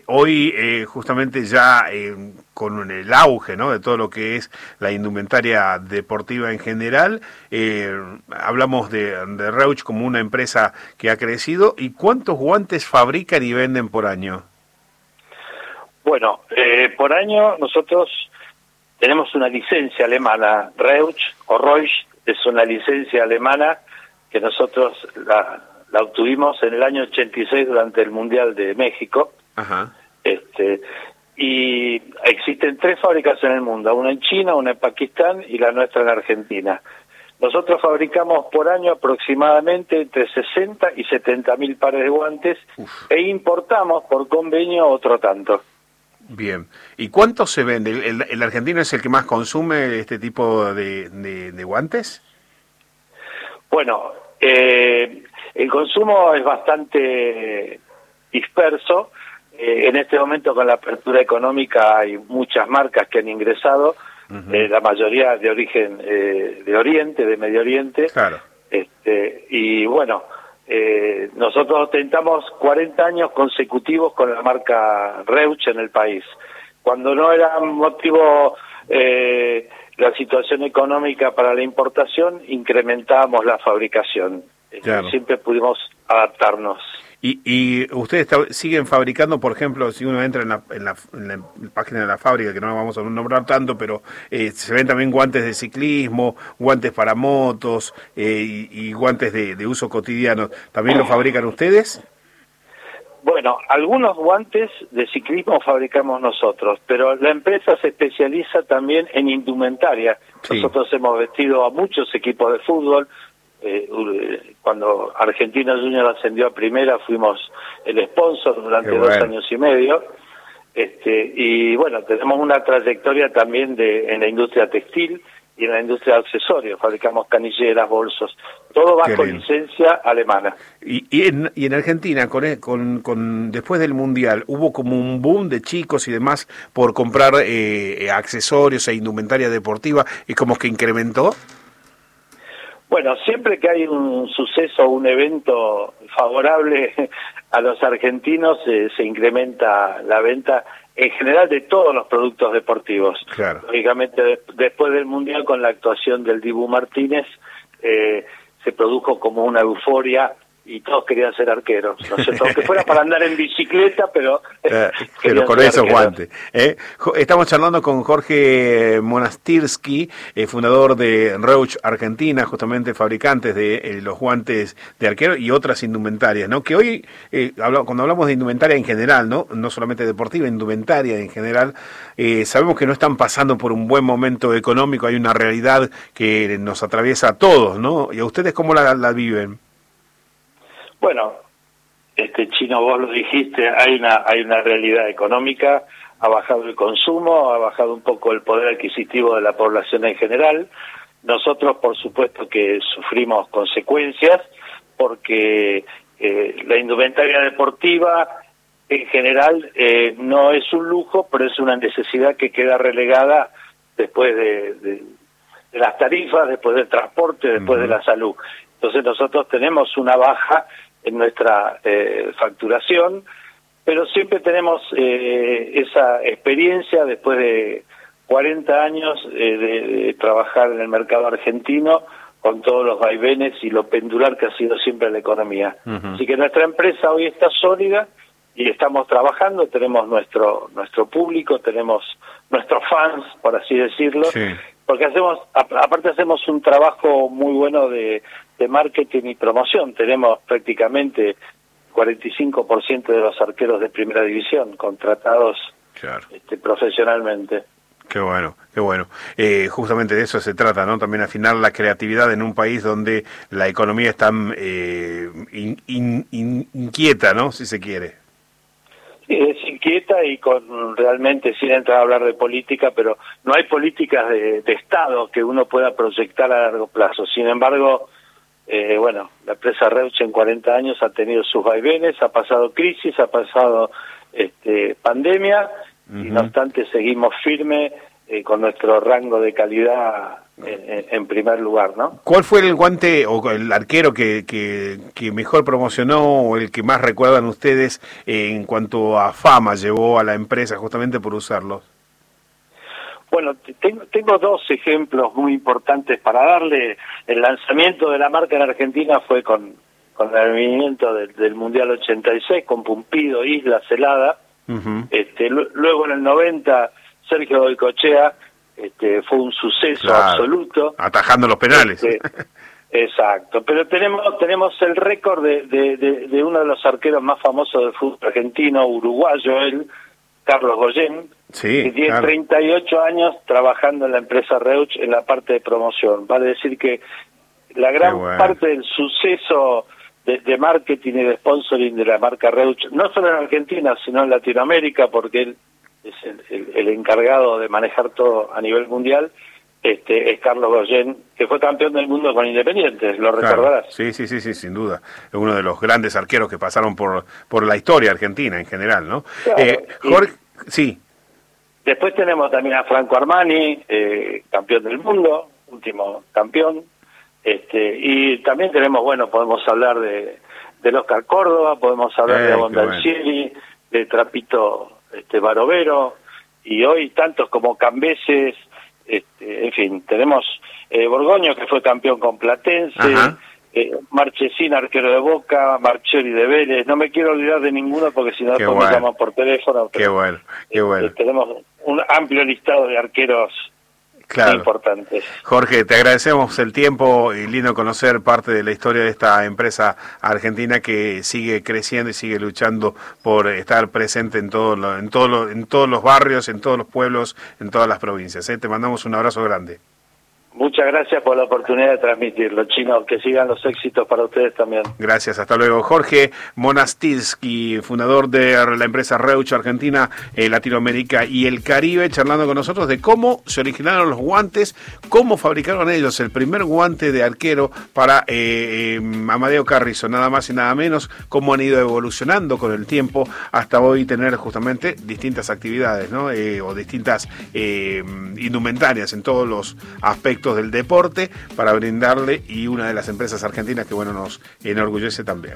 hoy justamente ya con el auge, ¿no?, de todo lo que es la indumentaria deportiva en general, hablamos de Reusch como una empresa que ha crecido. ¿Y cuántos guantes fabrican y venden por año? Bueno, por año nosotros tenemos una licencia alemana. Reusch o Reusch es una licencia alemana que nosotros la obtuvimos en el año 86 durante el Mundial de México. Ajá. Y existen 3 fábricas en el mundo, una en China, una en Pakistán y la nuestra en Argentina. Nosotros fabricamos por año aproximadamente entre 60 y 70 mil pares de guantes. Uf. E importamos por convenio otro tanto. Bien. ¿Y cuánto se vende? ¿El argentino es el que más consume este tipo de guantes? Bueno, el consumo es bastante disperso. En este momento, con la apertura económica, hay muchas marcas que han ingresado, la mayoría de origen de Oriente, de Medio Oriente. Claro. Y bueno, nosotros ostentamos 40 años consecutivos con la marca Reusch en el país. Cuando no era motivo la situación económica para la importación, incrementábamos la fabricación. Claro. Siempre pudimos adaptarnos. ¿Y ustedes siguen fabricando, por ejemplo, si uno entra en la página de la fábrica, que no la vamos a nombrar tanto, pero se ven también guantes de ciclismo, guantes para motos y guantes de uso cotidiano? ¿También lo fabrican ustedes? Bueno, algunos guantes de ciclismo fabricamos nosotros, pero la empresa se especializa también en indumentaria. Sí. Nosotros hemos vestido a muchos equipos de fútbol. Cuando Argentinos Juniors ascendió a primera, fuimos el sponsor durante 2 años y medio. Y bueno, tenemos una trayectoria también en la industria textil y en la industria de accesorios. Fabricamos canilleras, bolsos, todo bajo licencia alemana. Y en Argentina, después del Mundial, hubo como un boom de chicos y demás por comprar accesorios e indumentaria deportiva, y como que incrementó. Bueno, siempre que hay un suceso, un evento favorable a los argentinos, se incrementa la venta en general de todos los productos deportivos. Claro. Lógicamente, después del Mundial, con la actuación del Dibu Martínez, se produjo como una euforia y todos querían ser arqueros, ¿no es cierto? Aunque fuera para andar en bicicleta, pero con esos guantes. Estamos charlando con Jorge Monastirsky, fundador de Reusch Argentina, justamente fabricantes de los guantes de arquero y otras indumentarias, ¿no? Que hoy, cuando hablamos de indumentaria en general, no solamente deportiva, indumentaria en general, sabemos que no están pasando por un buen momento económico. Hay una realidad que nos atraviesa a todos, ¿no? ¿Y a ustedes cómo la viven? Bueno, Chino, vos lo dijiste, hay una realidad económica, ha bajado el consumo, ha bajado un poco el poder adquisitivo de la población en general. Nosotros, por supuesto, que sufrimos consecuencias, porque la indumentaria deportiva en general no es un lujo, pero es una necesidad que queda relegada después de las tarifas, después del transporte, después de la salud. Entonces nosotros tenemos una baja en nuestra facturación, pero siempre tenemos esa experiencia después de 40 años de trabajar en el mercado argentino, con todos los vaivenes y lo pendular que ha sido siempre la economía. Así que nuestra empresa hoy está sólida y estamos trabajando, tenemos nuestro público, tenemos nuestros fans, por así decirlo, porque aparte hacemos un trabajo muy bueno de marketing y promoción. Tenemos prácticamente 45% de los arqueros de primera división contratados profesionalmente. Qué bueno, qué bueno. Justamente de eso se trata, ¿no? También afinar la creatividad en un país donde la economía está inquieta, ¿no? Si se quiere. Sí, es inquieta y realmente, sin entrar a hablar de política, pero no hay políticas de Estado que uno pueda proyectar a largo plazo. Sin embargo, bueno, la empresa Reusch en 40 años ha tenido sus vaivenes, ha pasado crisis, ha pasado pandemia, y no obstante seguimos firme con nuestro rango de calidad en primer lugar, ¿no? ¿Cuál fue el guante o el arquero que mejor promocionó o el que más recuerdan ustedes en cuanto a fama llevó a la empresa justamente por usarlos? Bueno, tengo dos ejemplos muy importantes para darle. El lanzamiento de la marca en Argentina fue con el advenimiento del Mundial 86, con Pumpido, Isla, Celada. Uh-huh. Luego en el 90, Sergio Goycochea, fue un suceso absoluto. Atajando los penales. Exacto, pero tenemos el récord de uno de los arqueros más famosos del fútbol argentino, uruguayo, Carlos Goyen, sí, que tiene 38 años trabajando en la empresa Reuch en la parte de promoción. Vale decir que la gran parte del suceso de marketing y de sponsoring de la marca Reuch, no solo en Argentina, sino en Latinoamérica, porque él es el encargado de manejar todo a nivel mundial, es Carlos Goyen, que fue campeón del mundo con Independiente, lo recordarás. Sí, sin duda. Es uno de los grandes arqueros que pasaron por la historia argentina en general, ¿no? Claro, Jorge, sí. Después tenemos también a Franco Armani, campeón del mundo, último campeón. Y también tenemos, podemos hablar del Oscar Córdoba, podemos hablar de Abondancieri, de Trapito Barovero, y hoy tantos como Cambeses, en fin, tenemos Borgoño, que fue campeón con Platense, Marchesín, arquero de Boca, Marchiori de Vélez. No me quiero olvidar de ninguno porque si no después me llaman por teléfono. Pero, qué bueno. Tenemos un amplio listado de arqueros importantes. Jorge, te agradecemos el tiempo y lindo conocer parte de la historia de esta empresa argentina que sigue creciendo y sigue luchando por estar presente en todos los barrios, en todos los pueblos, en todas las provincias. Te mandamos un abrazo grande. Muchas gracias por la oportunidad de transmitirlo, Chino. Que sigan los éxitos para ustedes también. Gracias, hasta luego. Jorge Monastirsky, fundador de la empresa Reuch Argentina, Latinoamérica y el Caribe, charlando con nosotros de cómo se originaron los guantes, cómo fabricaron ellos el primer guante de arquero para Amadeo Carrizo, nada más y nada menos, cómo han ido evolucionando con el tiempo hasta hoy tener justamente distintas actividades, ¿no? O distintas indumentarias en todos los aspectos del deporte para brindarle, y una de las empresas argentinas que nos enorgullece también.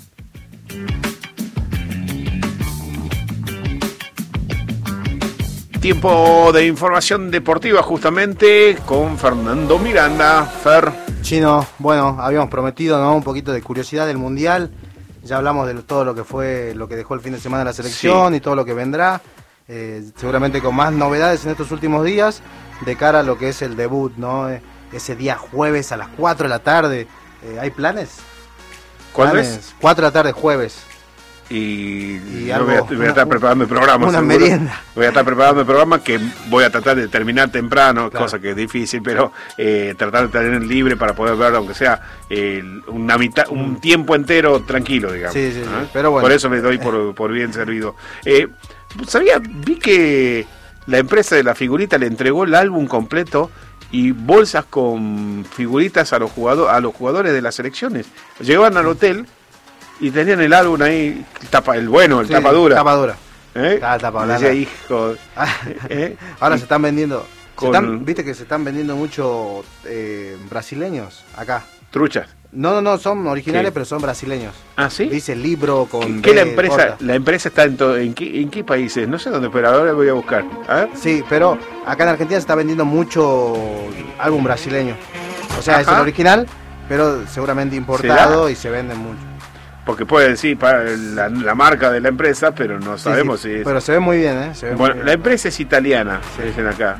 Tiempo de información deportiva justamente con Fernando Miranda. Fer. Chino, habíamos prometido, ¿no?, un poquito de curiosidad del Mundial. Ya hablamos de todo lo que dejó el fin de semana la selección, y todo lo que vendrá, seguramente con más novedades en estos últimos días de cara a lo que es el debut, ¿no? Ese día jueves a las 4 de la tarde. ¿Hay planes? ¿Cuándo es? 4 de la tarde jueves. Y voy a estar preparando el programa. Una merienda. Voy a estar preparando el programa, que voy a tratar de terminar temprano, claro, cosa que es difícil, pero tratar de tener libre para poder ver, aunque sea un tiempo entero tranquilo, digamos. Sí, pero bueno. Por eso me doy por bien servido. Vi que la empresa de la figurita le entregó el álbum completo y bolsas con figuritas a los jugadores de las selecciones. Llegaban al hotel y tenían el álbum ahí, tapa dura. Tapa dura. Tapa decía, hijo. Ahora se están vendiendo. Viste que se están vendiendo mucho brasileños acá. Truchas. No, son originales, pero son brasileños. ¿Ah, sí? Dice libro con... ¿Qué la empresa está en qué países? No sé dónde, pero ahora voy a buscar. A ver. Sí, pero acá en Argentina se está vendiendo mucho álbum brasileño. O sea, es el original, pero seguramente importado, y se venden mucho. Porque puede decir la marca de la empresa, pero no sabemos si es... Pero se ve muy bien, ¿eh? La empresa es italiana, se dicen acá.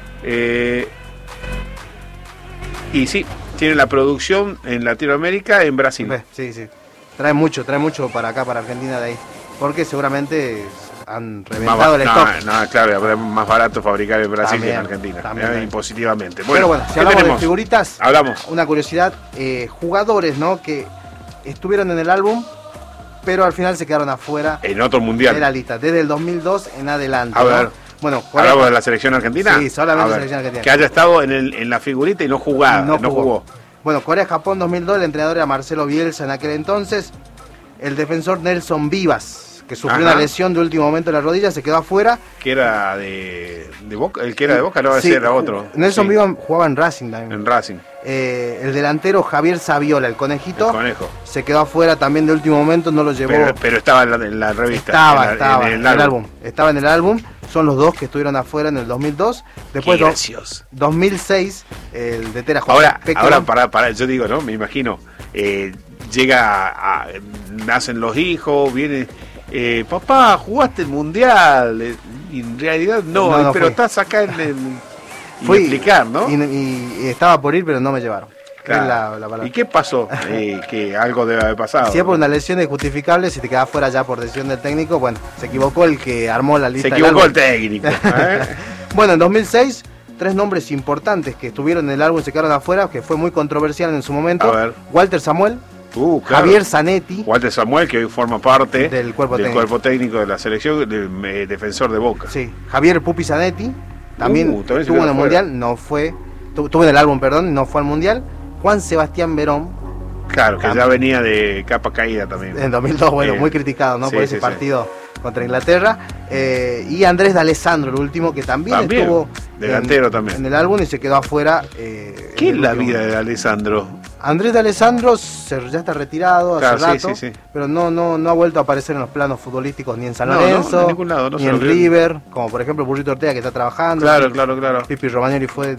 Y sí, tiene la producción en Latinoamérica, en Brasil. Sí. Trae mucho para acá, para Argentina de ahí. Porque seguramente han reventado el stock. No, claro, es más barato fabricar en Brasil que en Argentina. Impositivamente. Pero bueno, si hablamos de figuritas, hablamos. Una curiosidad, jugadores, ¿no?, que estuvieron en el álbum, pero al final se quedaron afuera. En otro mundial. De la lista, desde el 2002 en adelante. A ver. Bueno, ¿hablamos de la selección argentina? Sí, solamente la selección argentina. Que haya estado en la figurita y no jugó. Bueno, Corea-Japón 2002, el entrenador era Marcelo Bielsa en aquel entonces. El defensor Nelson Vivas, que sufrió una lesión de último momento en la rodilla, se quedó afuera. Que era de Boca, el que era de Boca no, ese era otro. Nelson Vivas jugaba en Racing también. En Racing. El delantero Javier Saviola, el conejito, El conejo. se quedó afuera también de último momento, no lo llevó. Pero estaba en la revista. Estaba en el álbum. Estaba en el álbum. Son los dos que estuvieron afuera en el 2002. Después, 2006, el de Tera Ahora, para, yo digo, ¿no? Me imagino, nacen los hijos, viene, papá, jugaste el mundial, y en realidad no pero estás acá en el... Fui, explicar, ¿no? Y estaba por ir, pero no me llevaron. Claro. La palabra. ¿Y qué pasó? Que algo debe haber pasado. Si es por una lesión injustificable, si te quedas fuera ya por decisión del técnico, bueno, se equivocó el que armó la lista. Se equivocó el técnico. Bueno, en 2006, 3 nombres importantes que estuvieron en el álbum y se quedaron afuera, que fue muy controversial en su momento. A ver. Walter Samuel, claro. Javier Zanetti. Walter Samuel, que hoy forma parte del cuerpo técnico de la selección, defensor de Boca. Sí, Javier Pupi Zanetti, también estuvo en el Mundial, no fue, estuvo en el álbum, perdón, no fue al Mundial. Juan Sebastián Verón. Claro, que ya venía de capa caída también. En 2002, bueno, muy criticado, ¿no? Por ese partido contra Inglaterra. Y Andrés D'Alessandro, el último, que también estuvo delantero también en el álbum y se quedó afuera. ¿Qué es la vida de D'Alessandro? Andrés D'Alessandro ya está retirado hace rato, pero no ha vuelto a aparecer en los planos futbolísticos ni en San Lorenzo, en ningún lado, ni en River, como por ejemplo Burrito Ortega, que está trabajando. Claro. Pipi Romagnoli fue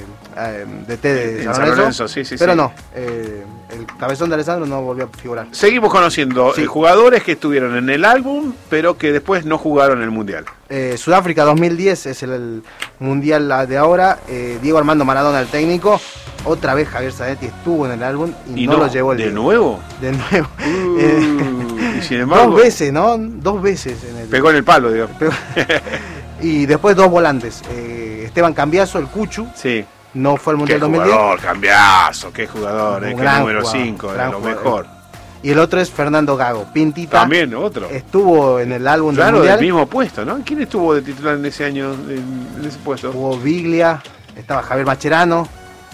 DT de San Lorenzo, pero no, el cabezón de D'Alessandro no volvió a figurar. Seguimos conociendo jugadores que estuvieron en el álbum, pero que después no jugaron el Mundial. Sudáfrica 2010 es el Mundial de ahora. Diego Armando Maradona, el técnico. Otra vez Javier Zanetti estuvo en el álbum y no lo llevó el ¿De nuevo? De nuevo. Y sin embargo, 2 veces, ¿no? 2 veces. Pegó en el palo, digamos. Y después 2 volantes. Esteban Cambiaso, el Cuchu. Sí. No fue al Mundial 2010. Qué jugador, Cambiaso, qué jugador, qué número 5, de lo mejor. Y el otro es Fernando Gago, Pintita. También otro. Estuvo en el álbum del Mundial. Claro, del mismo puesto, ¿no? ¿Quién estuvo de titular en ese año, en ese puesto? Hubo Biglia, estaba Javier Mascherano,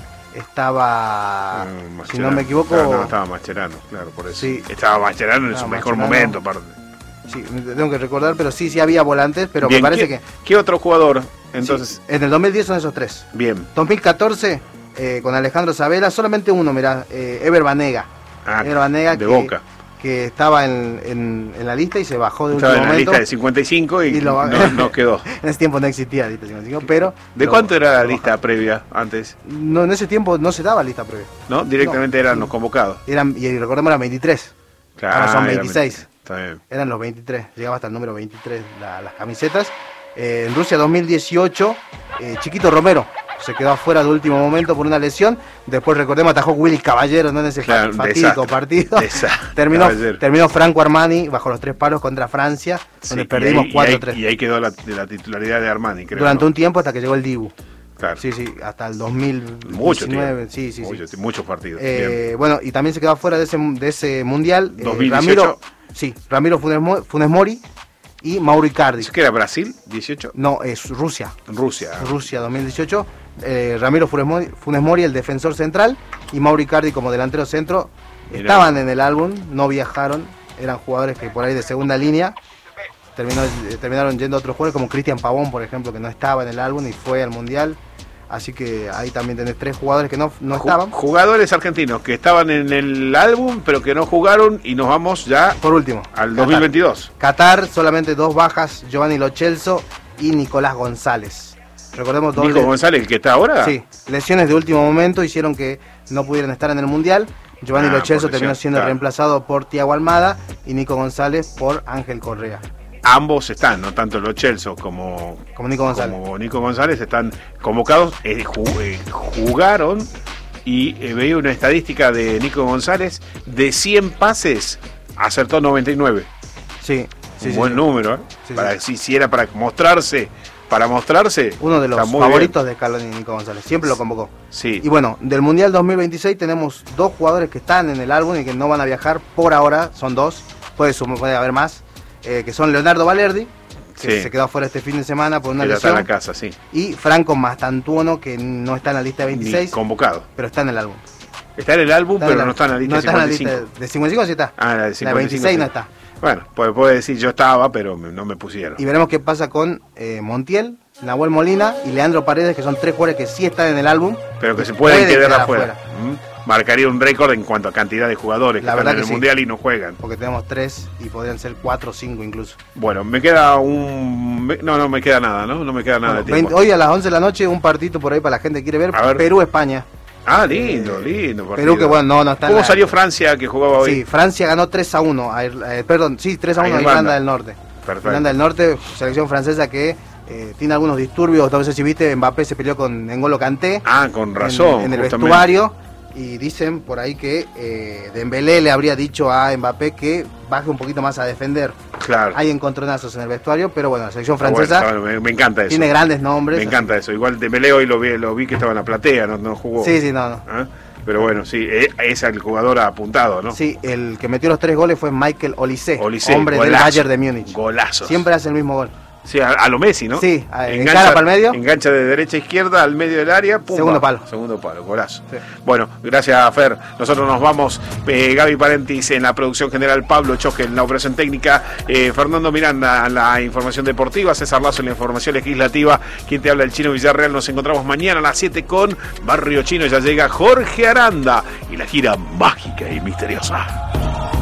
estaba, si no me equivoco... Claro, no, estaba Mascherano, claro, por eso. Sí. Estaba Mascherano en su mejor momento, aparte. Sí, tengo que recordar, pero sí había volantes, pero bien, me parece ¿Qué otro jugador, entonces? Sí, en el 2010 son esos 3. Bien. 2014, con Alejandro Sabela, solamente uno, mirá, Ever Banega. Ever Banega, de Boca. Que estaba en la lista y se bajó de último momento. Estaba en la lista de 55 y no quedó. En ese tiempo no existía la lista de 55, pero... ¿De cuánto era la lista previa antes? No, en ese tiempo no se daba lista previa. ¿No? Directamente eran los convocados. Y recordemos, eran 23. Claro. Ahora son 26. Está bien. Eran los 23. Llegaba hasta el número 23 las camisetas. En Rusia 2018, Chiquito Romero se quedó afuera de último momento por una lesión. Después, recordemos, atajó Willy Caballero, ¿no? En ese fatídico partido. Terminó Franco Armani bajo los 3 palos contra Francia, donde perdimos 4-3. Y ahí quedó la titularidad de Armani, creo. Durante un tiempo hasta que llegó el Dibu. Claro. Sí, hasta el 2019. Muchos partidos. Bueno, y también se quedó afuera de ese mundial 2018. Ramiro Funes Mori y Mauro Icardi. ¿Eso qué era, Brasil? ¿18? No, es Rusia. Rusia 2018. Ramiro Funes Mori, el defensor central, y Mauro Icardi como delantero centro. Estaban en el álbum, no viajaron, eran jugadores que por ahí de segunda línea. Terminaron yendo a otros jugadores como Cristian Pavón, por ejemplo, que no estaba en el álbum y fue al Mundial. Así que ahí también tenés 3 jugadores que no estaban. Jugadores argentinos que estaban en el álbum, pero que no jugaron, y nos vamos ya por último al 2022. Qatar, solamente 2 bajas, Giovanni Lo Celso y Nicolás González. Recordemos Nico González, el que está ahora. Sí, lesiones de último momento hicieron que no pudieran estar en el Mundial. Giovanni Lo Celso terminó siendo reemplazado por Thiago Almada y Nico González por Ángel Correa. Ambos están, no tanto Lo Celso como Nico González están convocados, jugaron, y veía una estadística de Nico González: de 100 pases acertó 99. Sí, buen número, ¿eh? Si era para mostrarse, uno de los favoritos de Scaloni, Nico González, siempre lo convocó. Sí. Y bueno, del Mundial 2026 tenemos 2 jugadores que están en el álbum y que no van a viajar por ahora, son 2, puede haber más. Que son Leonardo Valerdi, que se quedó afuera este fin de semana por una lesión. Está en la casa, sí. Y Franco Mastantuono, que no está en la lista de 26. Ni convocado. Pero está en el álbum. Está en el álbum, pero no está en la lista de 55. De 55 sí está. Ah, la de 55. La de 26 no está. Bueno, puede decir yo estaba, pero no me pusieron. Y veremos qué pasa con Montiel, Nahuel Molina y Leandro Paredes, que son 3 jugadores que sí están en el álbum. Pero que se pueden quedar afuera. Marcaría un récord en cuanto a cantidad de jugadores que están en el Mundial y no juegan. Porque tenemos 3 y podrían ser 4 o 5 incluso. Bueno, me queda no me queda nada, ¿no? No me queda nada de tiempo. Hoy a las 11 de la noche un partidito por ahí para la gente que quiere ver. Perú-España. Ah, lindo partido. Perú que bueno, no está. ¿Cómo salió Francia que jugaba hoy? Sí, Francia ganó 3-1. 3-1 a Irlanda del Norte. Perfecto. Irlanda del Norte, selección francesa que tiene algunos disturbios. No sé si viste, Mbappé se peleó con N'Golo Kanté. Ah, con razón. En el vestuario. Y dicen por ahí que Dembélé le habría dicho a Mbappé que baje un poquito más a defender. Claro. Hay encontronazos en el vestuario, pero bueno, la selección francesa me encanta eso. Tiene grandes nombres. Me encanta eso. Igual Dembélé hoy lo vi que estaba en la platea, no jugó. Sí, no. ¿Ah? Pero bueno, sí, es el jugador apuntado, ¿no? Sí, el que metió los 3 goles fue Michael Olise, golazo, hombre del Bayern de Múnich. Golazos. Siempre hace el mismo gol. Sí, a lo Messi, ¿no? Sí, engancha para el medio. Engancha de derecha a izquierda al medio del área. Pumba, Segundo palo, golazo. Sí. Bueno, gracias, Fer. Nosotros nos vamos. Gaby Parentis en la producción general, Pablo Choque en la operación técnica, Fernando Miranda en la información deportiva, César Lazo en la información legislativa. Quien te habla, el Chino Villarreal. Nos encontramos mañana a las 7 con Barrio Chino. Ya llega Jorge Aranda y la gira mágica y misteriosa.